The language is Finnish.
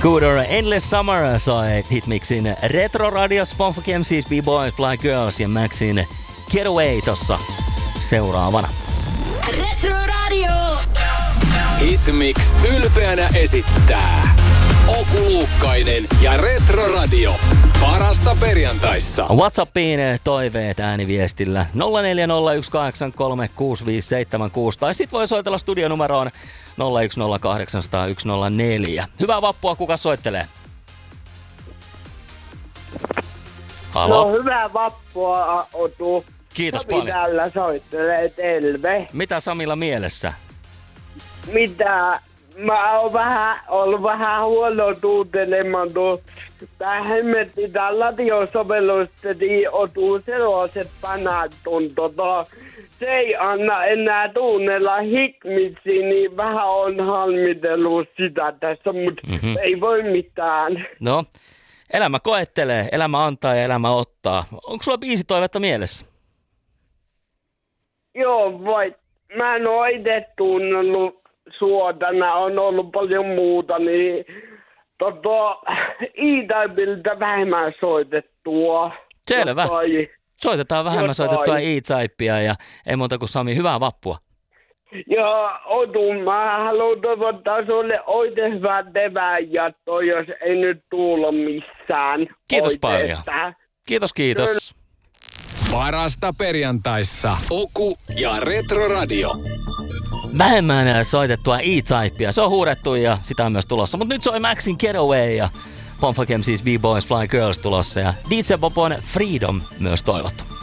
Scooter Endless Summer soi Hitmixin Retro Radios, Bonfunk MCs, B-Boys, Fly Girls ja Maxin Getaway tossa seuraavana. Retro Radio. Hitmix ylpeänä esittää Oku Luukkainen ja Retro Radio. Parasta perjantaissa. WhatsAppiin toiveet ääniviestillä 0401836576 tai sit voi soitella studionumeroon 01080104. Hyvää vappua, kuka soittelee? Halo? No hyvää vappua, Otu. Kiitos Sami paljon. täällä soittelee, terve. Mitä Samilla mielessä? Mitä? Mä oon ollut vähän huonotuutelemaan tää hemmetti tää latiosovellustetiin Otu sellaiset panatun se ei anna enää tunnella Hitmixiä, niin vähän on halmitellut sitä tässä, mutta ei voi mitään. No, elämä koettelee, elämä antaa ja elämä ottaa. Onko sulla biisitoivetta mielessä? Joo, vai. Mä en oo ite tunnellut suotana, on ollut paljon muuta, niin E-Typeiltä vähemmän soitettua. Selvä. Soitetaan vähemmän soitettua E-Typea ja ei muuta kuin Sami, hyvää vappua. Joo, Otu, mä haluan toivottaa sulle oikein hyvää teväjattoa, jos ei nyt tuulla missään. Kiitos paljon. Kiitos. Parasta perjantaissa. Oku ja Retro Radio. Vähemmän soitettua E-Typea. Se on huudettu ja sitä on myös tulossa. Mutta nyt soi Maxin Getaway ja Bonfunk MCs, B-Boys, Fly Girls tulossa. Ja DJ Bobon Freedom myös toivottu.